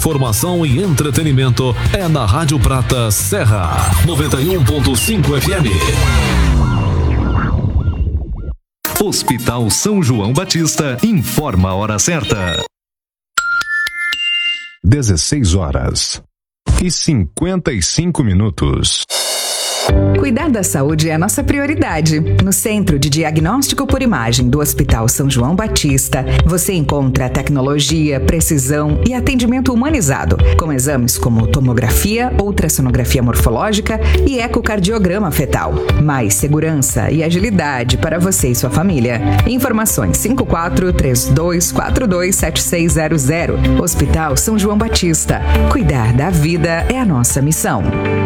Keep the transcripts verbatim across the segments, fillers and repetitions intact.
Informação e entretenimento é na Rádio Prata Serra, noventa e um ponto cinco F M. Hospital São João Batista informa a hora certa. dezesseis horas e cinquenta e cinco minutos. Cuidar da saúde é a nossa prioridade. No Centro de Diagnóstico por Imagem do Hospital São João Batista, você encontra tecnologia, precisão e atendimento humanizado, com exames como tomografia, ultrassonografia morfológica e ecocardiograma fetal. Mais segurança e agilidade para você e sua família. Informações cinco quatro três dois quatro dois sete seis zero zero. Hospital São João Batista. Cuidar da vida é a nossa missão.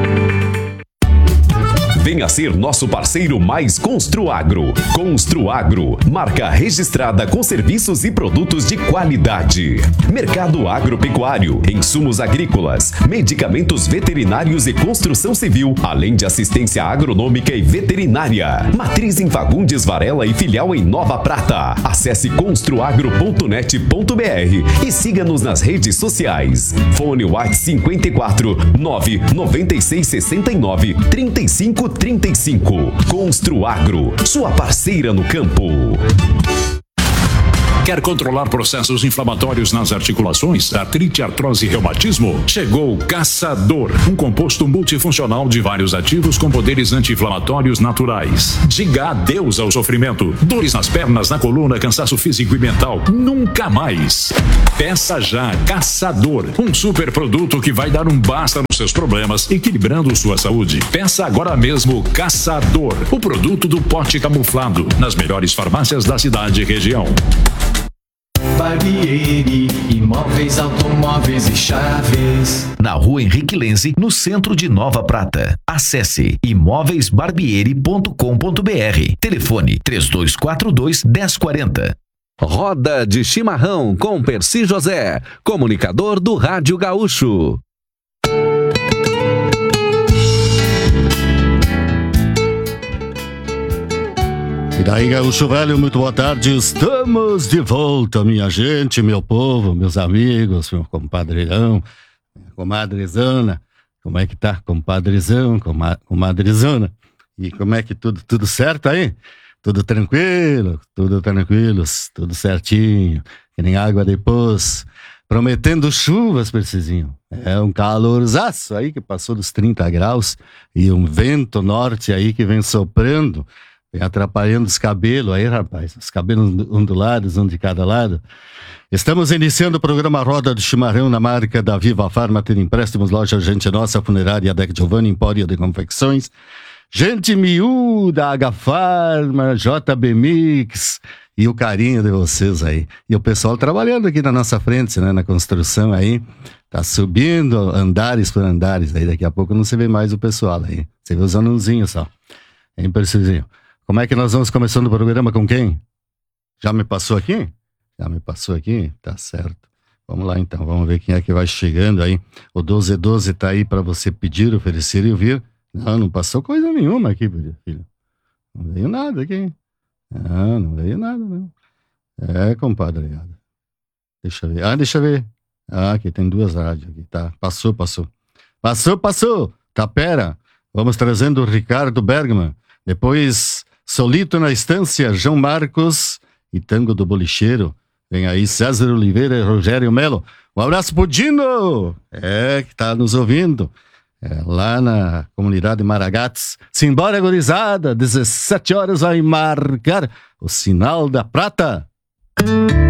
Venha ser nosso parceiro mais Construagro. Construagro, marca registrada com serviços e produtos de qualidade. Mercado agropecuário, insumos agrícolas, medicamentos veterinários e construção civil, além de assistência agronômica e veterinária. Matriz em Fagundes Varela e filial em Nova Prata. Acesse construagro ponto net ponto b r e siga-nos nas redes sociais. Fone WhatsApp cinquenta e quatro, nove noventa e seis sessenta e nove, trinta e cinco trinta e cinco. Construagro, sua parceira no campo. Quer controlar processos inflamatórios nas articulações, artrite, artrose e reumatismo? Chegou o Caçador, um composto multifuncional de vários ativos com poderes anti-inflamatórios naturais. Diga adeus ao sofrimento. Dores nas pernas, na coluna, cansaço físico e mental. Nunca mais. Peça já Caçador, um super produto que vai dar um basta nos seus problemas, equilibrando sua saúde. Peça agora mesmo Caçador, o produto do pote camuflado, nas melhores farmácias da cidade e região. Barbieri, imóveis, automóveis e chaves. Na rua Henrique Lenze, no centro de Nova Prata. Acesse imóveis barbieri ponto com ponto b r. Telefone três dois quatro dois, um zero quatro zero. Roda de Chimarrão com Percy José, comunicador do Rádio Gaúcho. E daí, Gaúcho Velho, muito boa tarde. Estamos de volta, minha gente, meu povo, meus amigos, meu compadrezão, minha comadrezona. Como é que tá, compadrezão, coma- comadrezona? E como é que tudo, tudo certo aí? Tudo tranquilo, tudo tranquilo, tudo certinho, que nem água depois. Prometendo chuvas, Percizinho. É um calorzaço aí que passou dos trinta graus e um vento norte aí que vem soprando, vem atrapalhando os cabelos aí, rapaz. Os cabelos ondulados, um de cada lado. Estamos iniciando o programa Roda de Chimarrão na marca da Viva Farma, ter empréstimos, loja Gente Nossa, Funerária Deck Giovanni, Empório de Confecções, Gente Miúda, H Farma, J B Mix e o carinho de vocês aí. E o pessoal trabalhando aqui na nossa frente, né, na construção aí, tá subindo andares por andares aí, daqui a pouco não se vê mais o pessoal aí. Você vê os anãozinhos só. Hein, Percizinho? Como é que nós vamos começando o programa com quem? Já me passou aqui? Já me passou aqui? Tá certo. Vamos lá então, vamos ver quem é que vai chegando aí. O doze doze tá aí para você pedir, oferecer e ouvir. Não, não passou coisa nenhuma aqui, filho. Não veio nada aqui. Não, não veio nada, não. É, compadre. Deixa eu ver. Ah, deixa eu ver. Ah, aqui tem duas rádios aqui, tá. Passou, passou. Passou, passou. Tá, pera. Vamos trazendo o Ricardo Bergman. Depois, Solito na Estância, João Marcos e Tango do Bolicheiro. Vem aí César Oliveira e Rogério Melo. Um abraço pro Dino. É, que tá nos ouvindo. É, lá na comunidade Maragates. Simbora, gurizada, dezessete horas vai marcar o sinal da prata.